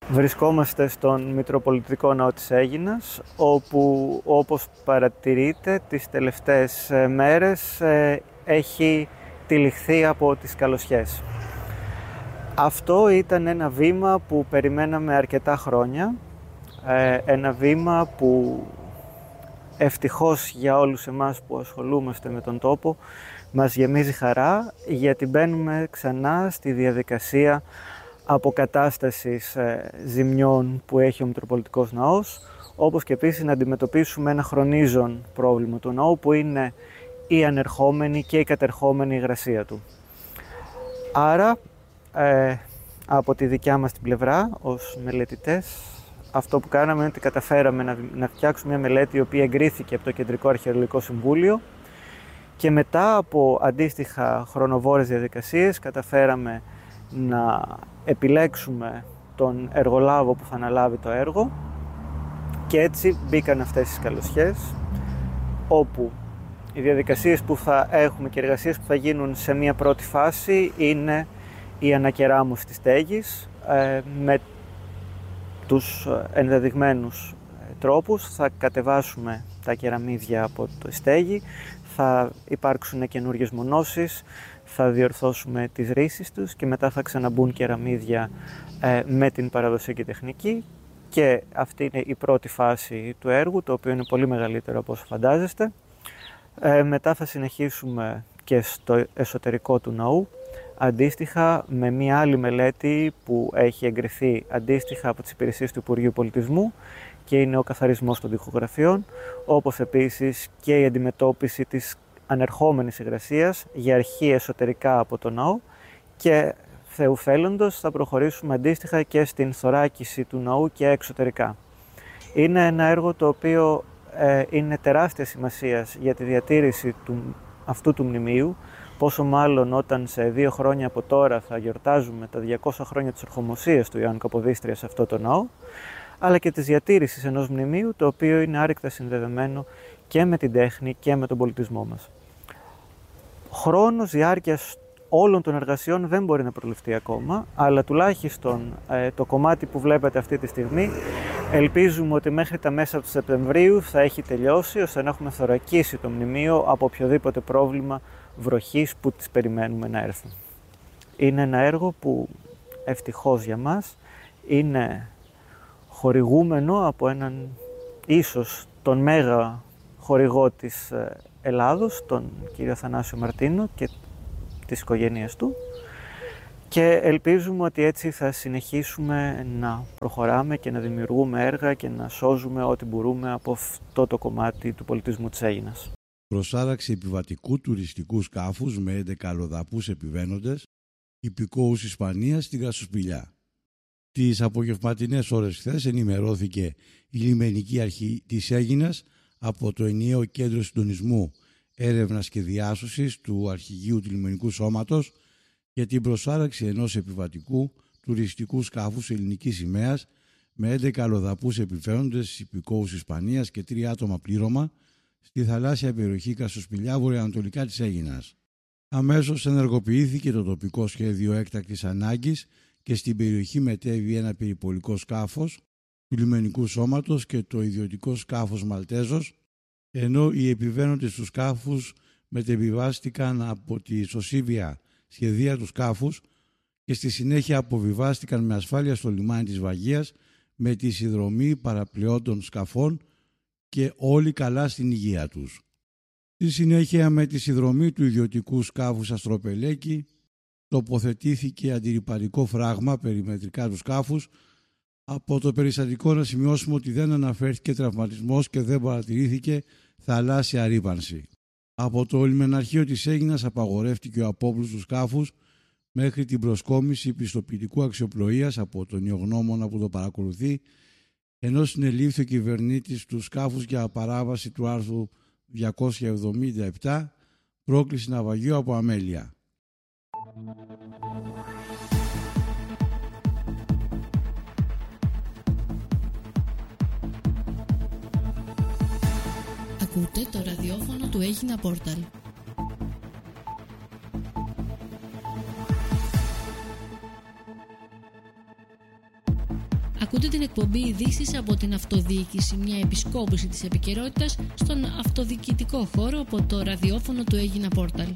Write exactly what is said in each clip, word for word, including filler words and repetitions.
Βρισκόμαστε στον Μητροπολιτικό Ναό της Αίγινας, όπου όπως παρατηρείτε τις τελευταίες μέρες έχει τυλιχθεί από τις καλοσιές. Αυτό ήταν ένα βήμα που περιμέναμε αρκετά χρόνια, ένα βήμα που ευτυχώς για όλους εμάς που ασχολούμαστε με τον τόπο μας γεμίζει χαρά, γιατί μπαίνουμε ξανά στη διαδικασία αποκατάστασης ζημιών που έχει ο Μητροπολιτικός Ναός, όπως και επίσης να αντιμετωπίσουμε ένα χρονίζον πρόβλημα του ναού που είναι η ανερχόμενη και η κατερχόμενη υγρασία του. Άρα, ε, από τη δικιά μας την πλευρά, ως μελετητές, αυτό που κάναμε είναι ότι καταφέραμε να, να φτιάξουμε μια μελέτη η οποία εγκρίθηκε από το Κεντρικό Αρχαιολογικό Συμβούλιο και μετά από αντίστοιχα χρονοβόρες διαδικασίες καταφέραμε να επιλέξουμε τον εργολάβο που θα αναλάβει το έργο και έτσι μπήκαν αυτές τις καλοσιές, όπου οι διαδικασίες που θα έχουμε και οι εργασίες που θα γίνουν σε μια πρώτη φάση είναι η ανακεράμωση της στέγης ε, με τους ενδεδειγμένους τρόπους. Θα κατεβάσουμε τα κεραμίδια από το στέγη, θα υπάρξουν καινούργιες μονώσεις, θα διορθώσουμε τις ρύσεις τους και μετά θα ξαναμπούν κεραμίδια ε, με την παραδοσιακή τεχνική, και αυτή είναι η πρώτη φάση του έργου, το οποίο είναι πολύ μεγαλύτερο από όσο φαντάζεστε. Ε, μετά θα συνεχίσουμε και στο εσωτερικό του ναού, αντίστοιχα με μια άλλη μελέτη που έχει εγκριθεί αντίστοιχα από τις υπηρεσίες του Υπουργείου Πολιτισμού και είναι ο καθαρισμός των τοιχογραφιών, όπως επίσης και η αντιμετώπιση της ανερχόμενης υγρασίας για αρχή εσωτερικά από το ναό, και Θεού θέλοντος θα προχωρήσουμε αντίστοιχα και στην θωράκιση του ναού και εξωτερικά. Είναι ένα έργο το οποίο ε, είναι τεράστια σημασίας για τη διατήρηση του, αυτού του μνημείου, πόσο μάλλον όταν σε δύο χρόνια από τώρα θα γιορτάζουμε τα διακόσια χρόνια της ορχομοσίας του Ιωάννου Καποδίστρια σε αυτό το ναό, αλλά και της διατήρησης ενός μνημείου το οποίο είναι άρρηκτα συνδεδεμένο και με την τέχνη και με τον πολιτισμό μας. Χρόνος διάρκειας όλων των εργασιών δεν μπορεί να προληφθεί ακόμα, αλλά τουλάχιστον ε, το κομμάτι που βλέπετε αυτή τη στιγμή ελπίζουμε ότι μέχρι τα μέσα του Σεπτεμβρίου θα έχει τελειώσει, ώστε να έχουμε θωρακίσει το μνημείο από οποιοδήποτε πρόβλημα βροχής που τις περιμένουμε να έρθουν. Είναι ένα έργο που ευτυχώς για μας είναι χορηγούμενο από έναν ίσως τον μέγα χορηγό της Ελλάδος, τον κύριο Θανάσιο Μαρτίνο και της οικογένειας του, και ελπίζουμε ότι έτσι θα συνεχίσουμε να προχωράμε και να δημιουργούμε έργα και να σώζουμε ό,τι μπορούμε από αυτό το κομμάτι του πολιτισμού της Αίγινας. Προσάραξη επιβατικού τουριστικού σκάφους με έντεκα αλλοδαπούς επιβαίνοντες, υπηκόους Ισπανίας στην Κρασοσπηλιά. Τις απογευματινές ώρες χθες ενημερώθηκε η λιμενική αρχή της Αίγινας από το ενιαίο κέντρο συντονισμού έρευνας και διάσωσης του Αρχηγείου του Λιμενικού Σώματος για την προσάραξη ενός επιβατικού τουριστικού σκάφους ελληνικής σημαίας με έντεκα αλλοδαπούς επιβαίνοντες υπηκόους Ισπανίας και τρία άτομα πλήρωμα στη θαλάσσια περιοχή Κρασοσπηλιά βορειοανατολικά της Αίγινας. Αμέσως ενεργοποιήθηκε το τοπικό σχέδιο έκτακτης ανάγκης και στην περιοχή μετέβη ένα περιπολικό σκάφος του λιμενικού σώματος και το ιδιωτικό σκάφος Μαλτέζος, ενώ οι επιβαίνοντες του σκάφους μετεβιβάστηκαν από τη σωσίβια σχεδία του σκάφους και στη συνέχεια αποβιβάστηκαν με ασφάλεια στο λιμάνι της Βαγίας με τη συνδρομή παραπλεόντων σκαφών και όλοι καλά στην υγεία τους. Στη συνέχεια, με τη συνδρομή του ιδιωτικού σκάφους Αστροπελέκη, τοποθετήθηκε αντιρρυπαρικό φράγμα περιμετρικά του σκάφους. Από το περιστατικό να σημειώσουμε ότι δεν αναφέρθηκε τραυματισμός και δεν παρατηρήθηκε θαλάσσια ρύπανση. Από το λιμεναρχείο της Αίγινας απαγορεύτηκε ο απόπλους του σκάφους μέχρι την προσκόμιση πιστοποιητικού αξιοπλοείας από τον ιογνώμονα που το παρακολουθεί, ενώ συνελήφθη ο κυβερνήτης του σκάφους για παράβαση του άρθρου διακόσια εβδομήντα επτά, πρόκληση ναυαγίου από αμέλεια. Ακούτε το ραδιόφωνο του Αίγινα Πόρταλ. Ακούτε την εκπομπή Ειδήσεις από την Αυτοδιοίκηση, μια επισκόπηση της επικαιρότητας στον αυτοδιοικητικό χώρο από το ραδιόφωνο του Έγινα Πόρταλ.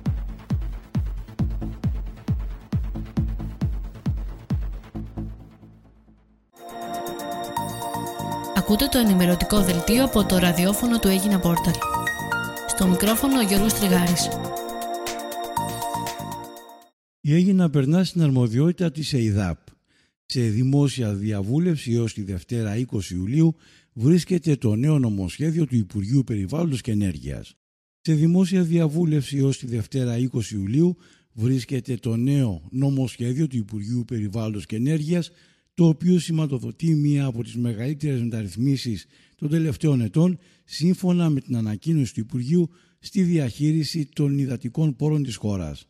Ακούτε το ενημερωτικό δελτίο από το ραδιόφωνο του Έγινα Πόρταλ. Στο μικρόφωνο ο Γιώργος Τριγάρης. Η Έγινα περνά στην αρμοδιότητα της ΕΙΔΑΠ. Σε δημόσια διαβούλευση έως τη Δευτέρα είκοσι Ιουλίου βρίσκεται το νέο νομοσχέδιο του Υπουργείου Περιβάλλοντος και Ενέργειας. Σε δημόσια διαβούλευση έως τη Δευτέρα είκοσι Ιουλίου βρίσκεται το νέο νομοσχέδιο του Υπουργείου Περιβάλλοντος και Ενέργειας, το οποίο σηματοδοτεί μία από τις μεγαλύτερες μεταρρυθμίσεις των τελευταίων ετών, σύμφωνα με την ανακοίνωση του Υπουργείου στη διαχείριση των υδατικών πόρων της χώρας.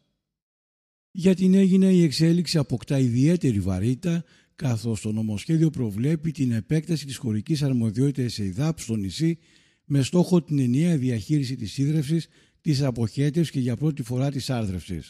Για την Έγινα η εξέλιξη αποκτά ιδιαίτερη βαρύτητα, καθώς το νομοσχέδιο προβλέπει την επέκταση της χωρικής αρμοδιότητας ΕΙΔΑΠ στο νησί με στόχο την ενιαία διαχείριση της ίδρευσης, της αποχέτευσης και για πρώτη φορά της άρδρευσης.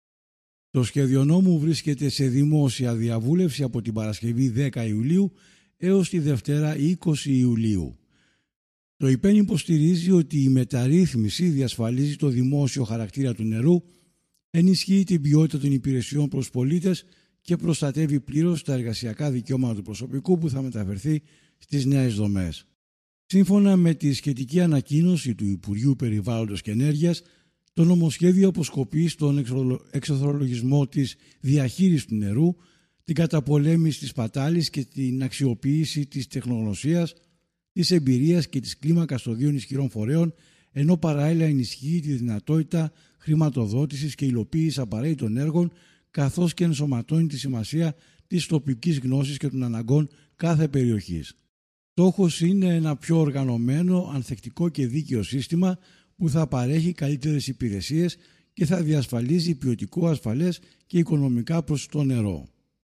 Το σχέδιο νόμου βρίσκεται σε δημόσια διαβούλευση από την Παρασκευή δέκα Ιουλίου έως τη Δευτέρα είκοσι Ιουλίου. Το ΥΠΕΝ υποστηρίζει ότι η μεταρρύθμιση διασφαλίζει το δημόσιο χαρακτήρα του νερού, ενισχύει την ποιότητα των υπηρεσιών προς πολίτες και προστατεύει πλήρως τα εργασιακά δικαιώματα του προσωπικού που θα μεταφερθεί στις νέες δομές. Σύμφωνα με τη σχετική ανακοίνωση του Υπουργείου Περιβάλλοντος και Ενέργειας, το νομοσχέδιο αποσκοπεί στον εξορθολογισμό της διαχείρισης του νερού, την καταπολέμηση της σπατάλης και την αξιοποίηση της τεχνογνωσίας, της εμπειρίας και της κλίμακας των δύο ισχυρών φορέων, ενώ παράλληλα ενισχύει τη δυνατότητα χρηματοδότησης και υλοποίησης απαραίτητων έργων, καθώς και ενσωματώνει τη σημασία της τοπικής γνώσης και των αναγκών κάθε περιοχής. Στόχος είναι ένα πιο οργανωμένο, ανθεκτικό και δίκαιο σύστημα που θα παρέχει καλύτερες υπηρεσίες και θα διασφαλίζει ποιοτικό, ασφαλές και οικονομικά προσιτό νερό.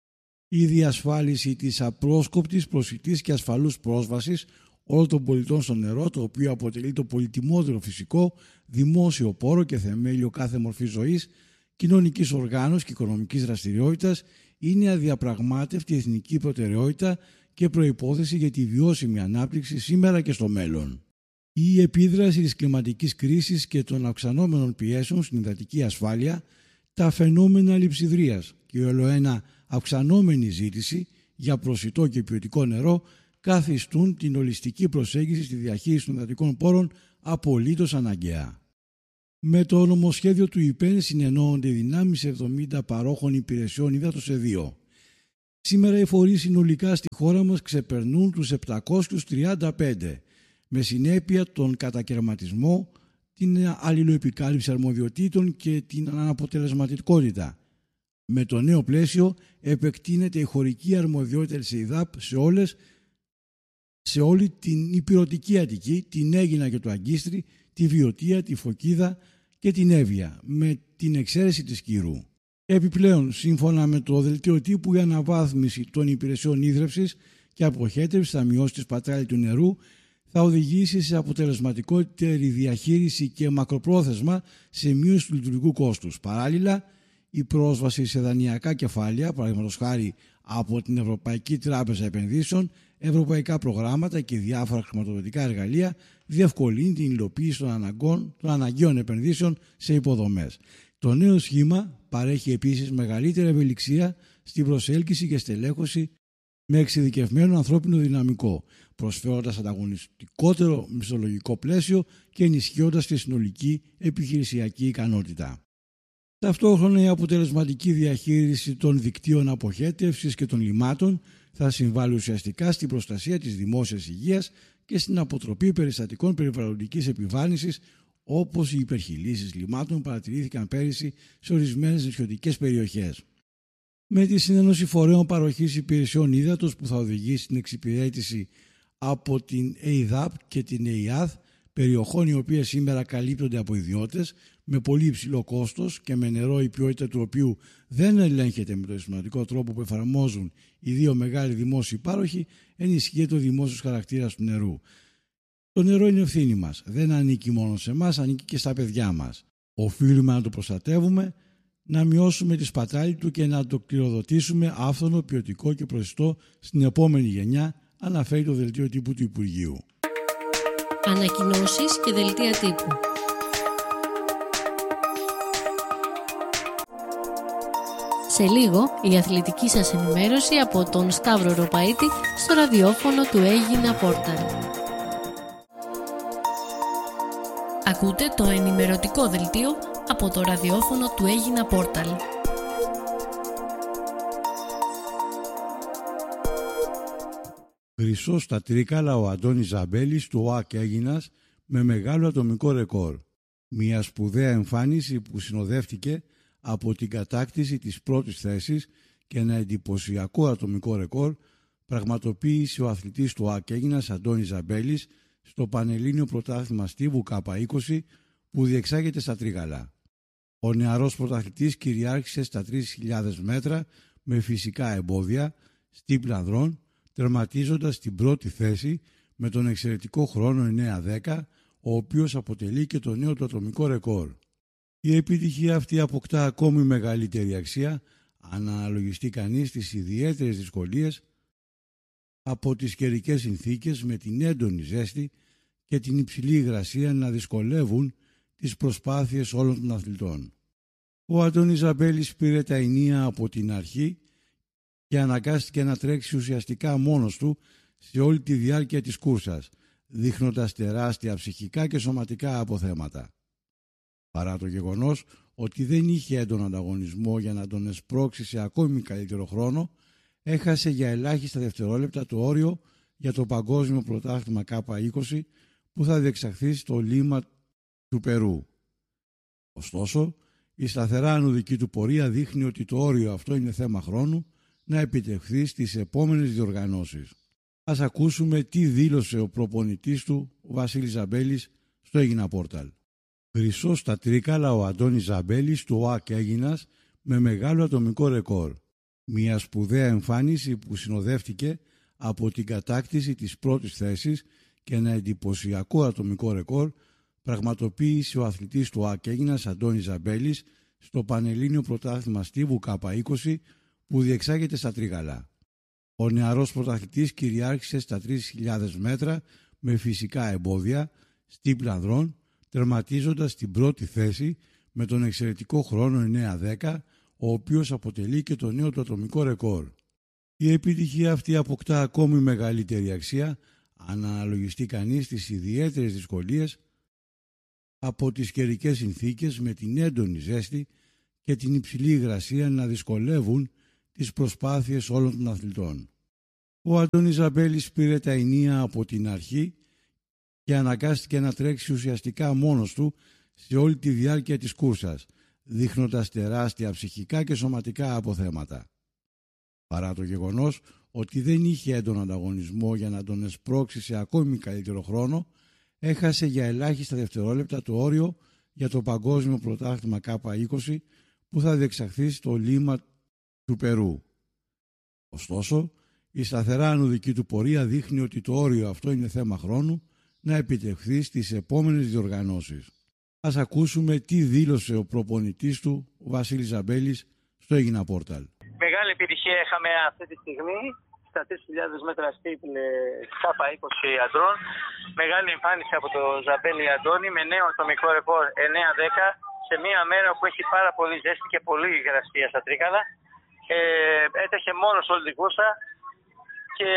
Η διασφάλιση της απρόσκοπτης, προσιτής και ασφαλούς πρόσβασης όλων των πολιτών στο νερό, το οποίο αποτελεί το πολυτιμότερο φυσικό, δημόσιο πόρο και θεμέλιο κάθε μορφής ζωής, κοινωνικής οργάνωσης και οικονομικής δραστηριότητας, είναι αδιαπραγμάτευτη εθνική προτεραιότητα και προϋπόθεση για τη βιώσιμη ανάπτυξη σήμερα και στο μέλλον. Η επίδραση της κλιματικής κρίσης και των αυξανόμενων πιέσεων στην υδατική ασφάλεια, τα φαινόμενα λειψιδρίας και η ολοένα αυξανόμενη ζήτηση για προσιτό και ποιοτικό νερό καθιστούν την ολιστική προσέγγιση στη διαχείριση των υδατικών πόρων απολύτως αναγκαία. Με το νομοσχέδιο του ΥΠΕΝ συνεννοούνται οι δυνάμεις εβδομήντα παρόχων υπηρεσιών ύδατος σε δύο. Σήμερα οι φορείς συνολικά στη χώρα μας ξεπερνούν τους επτακόσιους τριάντα πέντε, με συνέπεια τον κατακαιρματισμό, την αλληλοεπικάλυψη αρμοδιοτήτων και την αναποτελεσματικότητα. Με το νέο πλαίσιο επεκτείνεται η χωρική αρμοδιότητα της ΕΙΔΑΠ σε όλες σε όλη την Ηπειρωτική Αττική, την Έγινα και το Αγκίστρι, τη Βιωτία, τη Φωκίδα και την Εύβοια, με την εξαίρεση της Κύρου. Επιπλέον, σύμφωνα με το δελτίο τύπου, η αναβάθμιση των υπηρεσιών ίδρευσης και αποχέτευσης θα μειώσει τη σπατάλη του νερού, θα οδηγήσει σε αποτελεσματικότερη διαχείριση και μακροπρόθεσμα σε μείωση του λειτουργικού κόστους. Παράλληλα, η πρόσβαση σε δανειακά κεφάλαια, παραδείγματος χάρη από την Ευρωπαϊκή Τράπεζα Επενδύσεων, ευρωπαϊκά προγράμματα και διάφορα χρηματοδοτικά εργαλεία, διευκολύνει την υλοποίηση των αναγκών, των αναγκαίων επενδύσεων σε υποδομές. Το νέο σχήμα παρέχει επίσης μεγαλύτερη ευελιξία στην προσέλκυση και στελέχωση με εξειδικευμένο ανθρώπινο δυναμικό, προσφέροντας ανταγωνιστικότερο μισθολογικό πλαίσιο και ενισχύοντας τη συνολική επιχειρησιακή ικανότητα. Ταυτόχρονα η αποτελεσματική διαχείριση των δικτύων αποχέτευσης και των λιμάτων θα συμβάλλει ουσιαστικά στην προστασία της δημόσιας υγείας και στην αποτροπή περιστατικών περιβαλλοντικής επιβάρυνσης, όπως οι υπερχειλήσεις λιμάτων παρατηρήθηκαν πέρυσι σε ορισμένες νησιωτικές περιοχές. Με τη συνένωση φορέων παροχής υπηρεσιών ύδατος που θα οδηγήσει στην εξυπηρέτηση από την ΕΙΔΑΠ και την ΕΙΑΔ, περιοχών οι οποίες σήμερα καλύπτονται από ιδιώτες με πολύ υψηλό κόστος και με νερό η ποιότητα του οποίου δεν ελέγχεται με τον σημαντικό τρόπο που εφαρμόζουν οι δύο μεγάλοι δημόσιοι πάροχοι, ενισχύεται ο δημόσιος χαρακτήρας του νερού. Το νερό είναι ευθύνη μας. Δεν ανήκει μόνο σε εμάς, ανήκει και στα παιδιά μας. Οφείλουμε να το προστατεύουμε, να μειώσουμε τη σπατάλη του και να το κληροδοτήσουμε άφθονο, ποιοτικό και προσιτό στην επόμενη γενιά, αναφέρει το δελτίο τύπου του Υπουργείου. Ανακοινώσεις και δελτία τύπου. Σε λίγο, η αθλητική σας ενημέρωση από τον Σταύρο Ροπαίτη στο ραδιόφωνο του Έγινα Πόρταλ. Ακούτε το ενημερωτικό δελτίο από το ραδιόφωνο του Έγινα Πόρταλ. Χρυσός στα Τρίκαλα ο Αντώνης Ζαμπέλης του ΟΑΚ Έγινας με μεγάλο ατομικό ρεκόρ. Μια σπουδαία εμφάνιση που συνοδεύτηκε από την κατάκτηση της πρώτης θέσης και ένα εντυπωσιακό ατομικό ρεκόρ πραγματοποίησε ο αθλητής του ΟΑΚ Έγινας Αντώνης Ζαμπέλης στο Πανελλήνιο Πρωτάθλημα Στίβου Κάπα είκοσι που διεξάγεται στα Τρίκαλα. Ο νεαρός πρωταθλητής κυριάρχησε στα τρεις χιλιάδες μέτρα με φυσικά εμπόδια, στίπλα ανδρών, τερματίζοντας την πρώτη θέση με τον εξαιρετικό χρόνο εννέα δέκα, ο οποίος αποτελεί και το νέο του ατομικό ρεκόρ. Η επιτυχία αυτή αποκτά ακόμη μεγαλύτερη αξία αν αναλογιστεί κανείς τις ιδιαίτερες δυσκολίες από τις καιρικές συνθήκες με την έντονη ζέστη και την υψηλή υγρασία να δυσκολεύουν τις προσπάθειες όλων των αθλητών. Ο Αντώνης Ζαμπέλης πήρε τα ενία από την αρχή και αναγκάστηκε να τρέξει ουσιαστικά μόνος του σε όλη τη διάρκεια της κούρσας, δείχνοντας τεράστια ψυχικά και σωματικά αποθέματα. Παρά το γεγονός ότι δεν είχε έντονο ανταγωνισμό για να τον εσπρώξει σε ακόμη καλύτερο χρόνο, έχασε για ελάχιστα δευτερόλεπτα το όριο για το Παγκόσμιο Πρωτάθλημα Κάπα είκοσι που θα διεξαχθεί στο Λίμα του Περού. Ωστόσο, η σταθερά ανωδική του πορεία δείχνει ότι το όριο αυτό είναι θέμα χρόνου να επιτευχθεί στις επόμενες διοργανώσεις. Ας ακούσουμε τι δήλωσε ο προπονητής του, ο Βασίλης Ζαμπέλης, στο Έγινα Πόρταλ. Χρυσός στα Τρίκαλα ο Αντώνης Ζαμπέλης του ΟΑΚ Έγινας με μεγάλο ατομικό ρεκόρ. Μια σπουδαία εμφάνιση που συνοδεύτηκε από την κατάκτηση της πρώτης θέσης και ένα εντυπωσιακό ατομικό ρεκόρ πραγματοποίησε ο αθλητής του ΟΑΚ Έγινας Αντώνης Ζαμπέλης στο Πανελλήνιο Πρωτάθλημα Στίβου Κάπα είκοσι που διεξάγεται στα Τρίκαλα. Ο νεαρός πρωταθλητής κυριάρχησε στα τρεις χιλιάδες μέτρα με φυσικά εμπόδια, στίπλα ανδρών, τερματίζοντας την πρώτη θέση με τον εξαιρετικό χρόνο εννέα δέκα, ο οποίος αποτελεί και το νέο του ατομικό ρεκόρ. Η επιτυχία αυτή αποκτά ακόμη μεγαλύτερη αξία αν αναλογιστεί κανείς τις ιδιαίτερες δυσκολίες από τις καιρικές συνθήκες με την έντονη ζέστη και την υψηλή υγρασία να δυσκολεύουν τις προσπάθειες όλων των αθλητών. Ο Αντώνης Ζαμπέλης πήρε τα ενία από την αρχή και αναγκάστηκε να τρέξει ουσιαστικά μόνος του σε όλη τη διάρκεια της κούρσας, δείχνοντας τεράστια ψυχικά και σωματικά αποθέματα. Παρά το γεγονός ότι δεν είχε έντονο ανταγωνισμό για να τον εσπρώξει σε ακόμη καλύτερο χρόνο, έχασε για ελάχιστα δευτερόλεπτα το όριο για το Παγκόσμιο Πρωτάθλημα Κάπα είκοσι που θα διεξαχθεί στο Λίμα του Περού. Ωστόσο, η σταθερά ανωδική του πορεία δείχνει ότι το όριο αυτό είναι θέμα χρόνου να επιτευχθεί στις επόμενες διοργανώσεις. Ας ακούσουμε τι δήλωσε ο προπονητής του, ο Βασίλης Ζαμπέλης, στο Έγινα Πόρταλ. Μεγάλη επιτυχία είχαμε αυτή τη στιγμή στα τρεις χιλιάδες μέτρα στίπλ Κάπα είκοσι αντρών. Μεγάλη εμφάνιση από το Ζαμπέλη Αντώνη με νέο ατομικό ρεκόρ εννέα δέκα σε μια μέρα που έχει πάρα πολύ ζέστη και πολύ υγρασία στα Τρίκαλα. Ε, έτρεχε μόνος όλη την κούρσα και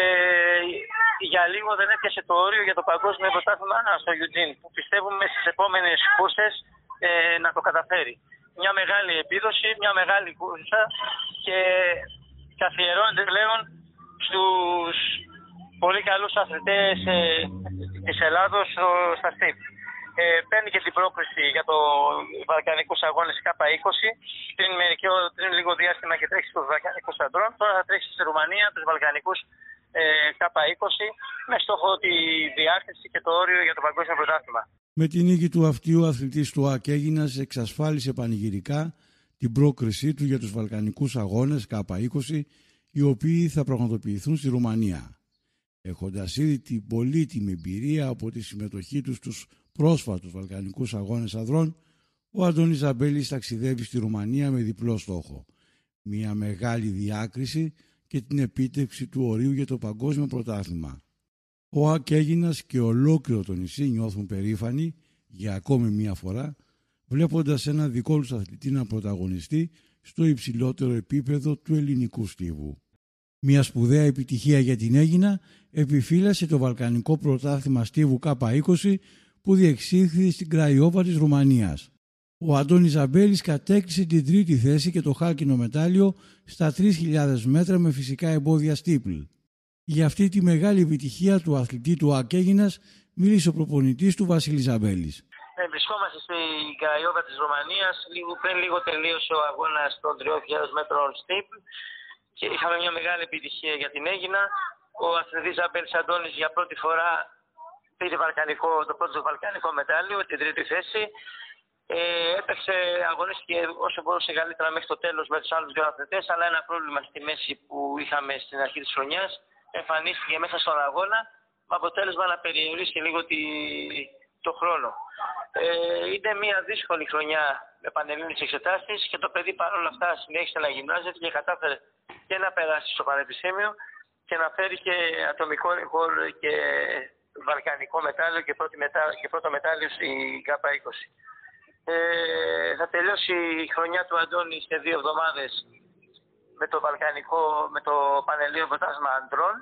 για λίγο δεν έπιασε το όριο για το Παγκόσμιο Πρωτάθλημα στο Eugene, που πιστεύουμε στις επόμενες κούρσες ε, να το καταφέρει. Μια μεγάλη επίδοση, μια μεγάλη κούρσα και καθιερώνεται πλέον στους πολύ καλούς αθλητές ε, της Ελλάδος στα ΣΤΙΠ. Ε, παίρνει και την πρόκριση για το Βαλκανικούς Αγώνες Κάπα είκοσι. Πριν, μερικό, πριν λίγο διάστημα και τρέξει στους Βαλκανικούς Αντρών. Τώρα θα τρέξει στη Ρουμανία τους Βαλκανικούς ε, Κάπα είκοσι με στόχο τη διάρκεια και το όριο για το Παγκόσμιο Πρωτάθλημα. Με την νίκη του αυτή ο αθλητής του ΟΑΚ Έγινας εξασφάλισε πανηγυρικά την πρόκρισή του για τους Βαλκανικούς Αγώνες Κάπα είκοσι, οι οποίοι θα πραγματοποιηθούν στη Ρουμανία. Έχοντας ήδη την πολύτιμη εμπειρία από τη συμμετοχή τους στους πρόσφατους Βαλκανικούς Αγώνες Ανδρών, Ο Αντώνης Ζαμπέλης ταξιδεύει στη Ρουμανία με διπλό στόχο. Μια μεγάλη διάκριση και την επίτευξη του ορίου για το παγκόσμιο πρωτάθλημα. Ο Ακ Αίγινας και ολόκληρο το νησί νιώθουν περήφανοι για ακόμη μια φορά, βλέποντας ένα δικό τους αθλητή να πρωταγωνιστεί στο υψηλότερο επίπεδο του ελληνικού στίβου. Μια σπουδαία επιτυχία για την Αίγινα επιφύλασε το Βαλκανικό Πρωτάθλημα Στίβου Κάπα είκοσι που διεξήχθη στην Κραϊόβα της Ρουμανίας. Ο Αντώνης Ζαμπέλης κατέκτησε την τρίτη θέση και το χάλκινο μετάλλιο στα τρεις χιλιάδες μέτρα με φυσικά εμπόδια στίπλ. Για αυτή τη μεγάλη επιτυχία του αθλητή του Ακ Αίγινας μίλησε ο προπονητής του Βασίλης Ζαμπέλης. Ε, βρισκόμαστε στην Κραϊόβα της Ρουμανίας. Λίγο, πριν λίγο τελείωσε ο αγώνας των τριών χιλιάδων μέτρων στίπλ και είχαμε μια μεγάλη επιτυχία για την Αίγινα. Ο αθλητής Ζαμπέλης Αντώνης για πρώτη φορά πήρε βαλκανικό, το πρώτο βαλκανικό μετάλλιο, την τρίτη θέση. Ε, έπαιξε, αγωνίστηκε όσο μπορούσε καλύτερα μέχρι το τέλος με τους άλλους δύο αθλητές, αλλά ένα πρόβλημα στη μέση που είχαμε στην αρχή της χρονιάς εμφανίστηκε μέσα στον αγώνα με αποτέλεσμα να περιορίσει λίγο τη, το χρόνο. Ε, είναι μια δύσκολη χρονιά με πανελλήνιες εξετάσεις και το παιδί παρόλα αυτά συνέχισε να γυμνάζεται και κατάφερε και να περάσει στο πανεπιστήμιο και να φέρει και ατομικό ρεκόρ και βαλκανικό μετάλλιο και, πρώτη μετά, και πρώτο μετάλλιο στην Κάπα είκοσι. Ε, θα τελειώσει η χρονιά του Αντώνη σε δύο εβδομάδες με το βαλκανικό, με το πανελλήνιο πρωτάθλημα αντρών.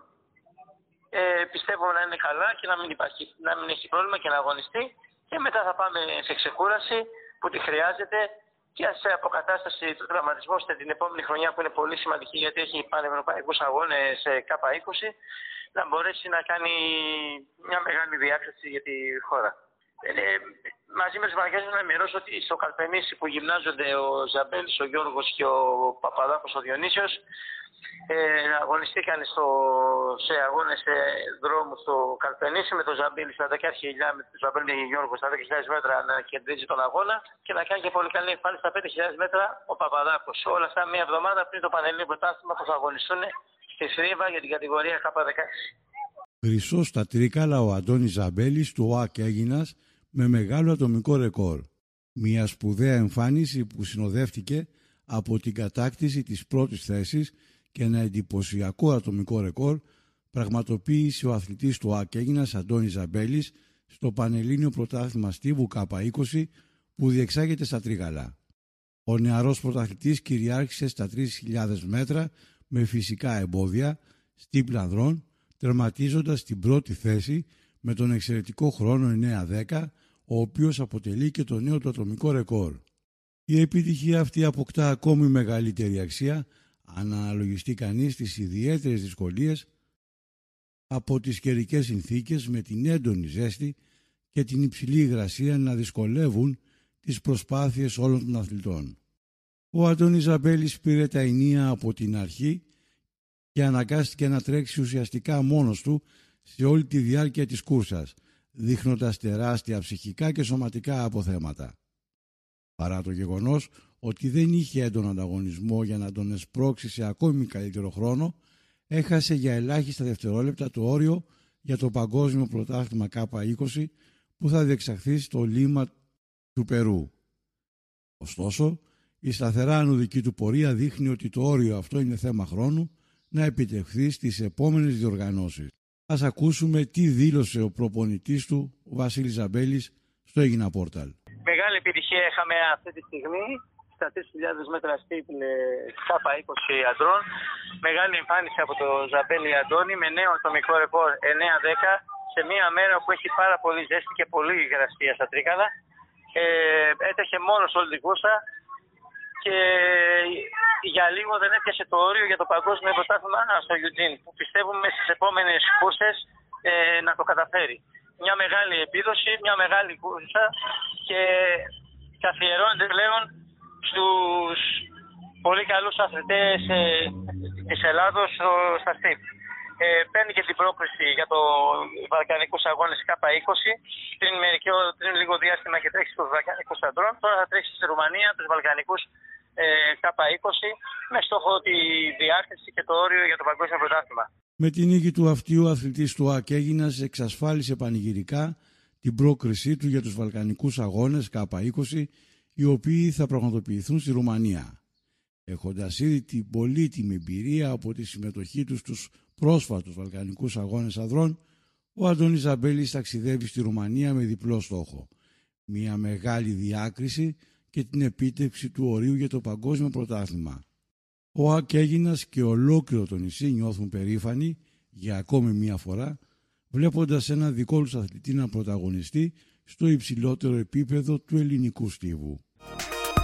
Ε, πιστεύω να είναι καλά και να μην, υπάρχει, να μην έχει πρόβλημα και να αγωνιστεί και μετά θα πάμε σε ξεκούραση που τη χρειάζεται και σε αποκατάσταση του τραυματισμού ώστε την επόμενη χρονιά που είναι πολύ σημαντική γιατί έχει πανευρωπαϊκούς αγώνες σε Κάπα είκοσι να μπορέσει να κάνει μια μεγάλη διάκριση για τη χώρα. Ε, μαζί με τις μαγκές να ενημερώσω ότι στο Καλπενήσι που γυμνάζονται ο Ζαμπέλης, ο Γιώργος και ο Παπαδάκος, ο Διονύσιος, ε, αγωνιστήκαν στο, σε αγώνες σε δρόμου στο Καλπενήσι με τον Ζαμπέλη στα δέκα χιλιάδες, με τον Ζαμπέλη Γιώργο στα δέκα χιλιάδες μέτρα να κεντρίζει τον αγώνα και να κάνει και πολύ καλή εμφάνιση στα πέντε χιλιάδες μέτρα ο Παπαδάκος. Όλα αυτά μια εβδομάδα πριν το πανελλήνιο πρωτάθλημα που θα αγωνιστούν στη Θρύβα για την κατηγορία Κάπα δεκαέξι. Χρυσό στα τρίκαλα ο Αντώνης Ζαμπέλης του Ακ Αίγινας με μεγάλο ατομικό ρεκόρ. Μια σπουδαία εμφάνιση που συνοδεύτηκε από την κατάκτηση της πρώτης θέσης και ένα εντυπωσιακό ατομικό ρεκόρ πραγματοποίησε ο αθλητής του Ακ Αίγινας Αντώνης Ζαμπέλης στο Πανελλήνιο Πρωτάθλημα Στίβου Κάπα είκοσι που διεξάγεται στα Τρίγαλα. Ο νεαρός πρωταθλητής κυριάρχησε στα τρεις χιλιάδες μέτρα με φυσικά εμπόδια στίπλ ανδρών, τερματίζοντας την πρώτη θέση με τον εξαιρετικό χρόνο εννέα δέκα, ο οποίος αποτελεί και το νέο του ατομικό ρεκόρ. Η επιτυχία αυτή αποκτά ακόμη μεγαλύτερη αξία αν αναλογιστεί κανείς τις ιδιαίτερες δυσκολίες από τις καιρικές συνθήκες με την έντονη ζέστη και την υψηλή υγρασία να δυσκολεύουν τις προσπάθειες όλων των αθλητών. Ο Αντώνης Ζαμπέλης πήρε τα ενία από την αρχή και αναγκάστηκε να τρέξει ουσιαστικά μόνος του σε όλη τη διάρκεια της κούρσας, δείχνοντας τεράστια ψυχικά και σωματικά αποθέματα. Παρά το γεγονός ότι δεν είχε έντονο ανταγωνισμό για να τον εσπρώξει σε ακόμη καλύτερο χρόνο, έχασε για ελάχιστα δευτερόλεπτα το όριο για το Παγκόσμιο Πρωτάθλημα Κάπα είκοσι που θα διεξαχθεί στο Λίμα του Περού. Ωστόσο, η σταθερά ανωδική του πορεία δείχνει ότι το όριο αυτό είναι θέμα χρόνου να επιτευχθεί στις επόμενες διοργανώσεις. Ας ακούσουμε τι δήλωσε ο προπονητής του, ο Βασίλης Ζαμπέλης, στο Αίγινα Πόρταλ. Μεγάλη επιτυχία είχαμε αυτή τη στιγμή στα τρεις χιλιάδες μέτρα στίπλ Κάπα είκοσι αντρών. Μεγάλη εμφάνιση από τον Ζαμπέλη Αντώνη με νέο ατομικό ρεκόρ εννέα δέκα σε μια μέρα που έχει πάρα πολύ ζέστη και πολύ υγρασία στα Τρίκαλα. Ε, έτρεχε μόνος όλη την κούρσα και για λίγο δεν έπιασε το όριο για το παγκόσμιο πρωτάθλημα στο Eugene που πιστεύουμε στις επόμενες κούρσες ε, να το καταφέρει. Μια μεγάλη επίδοση, μια μεγάλη κούρσα και καθιερώνεται πλέον στους πολύ καλούς αθλητές ε, της Ελλάδος στα ΣΤΙΠ. Ε, παίρνει και την πρόκριση για το Βαλκανικούς Αγώνες Κάπα είκοσι. Πριν, μερικό, πριν λίγο διάστημα και τρέξει στους Βαλκανικούς Αντρών. Τώρα θα τρέξει στη Ρουμανία τους Βαλκανικούς ε, Κάπα είκοσι με στόχο τη διάρκεια και το όριο για το παγκόσμιο πρωτάθλημα. Με την νίκη του αυτή ο αθλητής του Ακ Αίγινας εξασφάλισε πανηγυρικά την πρόκρισή του για τους Βαλκανικούς Αγώνες Κάπα είκοσι οι οποίοι θα πραγματοποιηθούν στη Ρουμανία. Έχοντας ήδη την πολύτιμη εμπειρία από τη συμμετοχή τους στους πρόσφατους Βαλκανικούς Αγώνες Ανδρών, ο Αντώνης Ζαμπέλης ταξιδεύει στη Ρουμανία με διπλό στόχο: μια μεγάλη διάκριση και την επίτευξη του ορίου για το παγκόσμιο πρωτάθλημα. Ο Ακέγινας και ολόκληρο το νησί νιώθουν περήφανοι για ακόμη μία φορά, βλέποντας ένα δικό τους αθλητή να πρωταγωνιστεί στο υψηλότερο επίπεδο του ελληνικού στίβου.